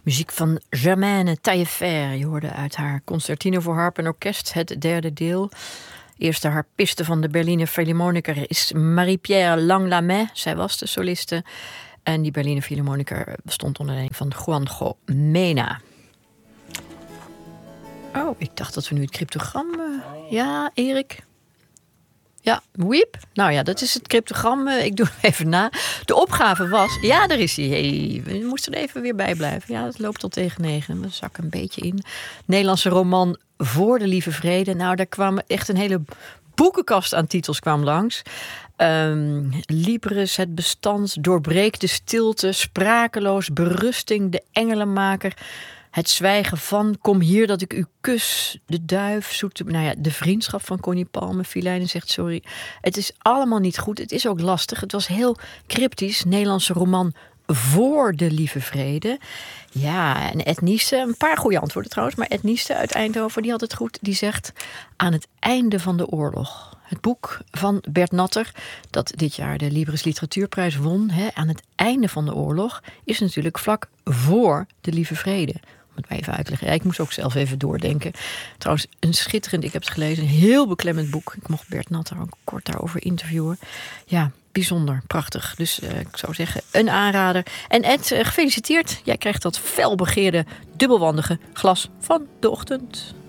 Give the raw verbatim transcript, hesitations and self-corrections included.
Muziek van Germaine Taillefer. Je hoorde uit haar Concertino voor harp en orkest, het derde deel. Eerste harpiste van de Berliner Philharmoniker is Marie-Pierre Langlamet. Zij was de soliste. En die Berliner Philharmoniker bestond onder leiding van Juanjo Mena. Oh, ik dacht dat we nu het cryptogram... Uh, ja, Erik... Ja, Wiep. Nou ja, dat is het cryptogram. Ik doe het even na. De opgave was... Ja, daar is hij. Hey, we moesten er even weer bij blijven. Ja, het loopt tot tegen negen. We zakken een beetje in. Nederlandse roman Voor de Lieve Vrede. Nou, daar kwam echt een hele boekenkast aan titels kwam langs. Um, Libris, Het Bestand, Doorbreek de Stilte, Sprakeloos, Berusting, De Engelenmaker... Het zwijgen van, kom hier dat ik u kus, de duif, zoete, nou ja, de vriendschap van Connie Palme. Filijnen zegt sorry. Het is allemaal niet goed. Het is ook lastig. Het was heel cryptisch. Nederlandse roman Voor de Lieve Vrede. Ja, en Ed Nieste, een paar goede antwoorden trouwens, maar Ed Nieste uit Eindhoven, die had het goed. Die zegt, aan het einde van de oorlog. Het boek van Bert Natter, dat dit jaar de Libris Literatuurprijs won, hè, aan het einde van de oorlog, is natuurlijk vlak voor de Lieve Vrede. Om het maar even uit te leggen. Ja, ik moest ook zelf even doordenken. Trouwens, een schitterend, ik heb het gelezen, een heel beklemmend boek. Ik mocht Bert Natter ook kort daarover interviewen. Ja, bijzonder, prachtig. Dus uh, ik zou zeggen, een aanrader. En Ed, uh, gefeliciteerd. Jij krijgt dat felbegeerde, dubbelwandige glas van de ochtend.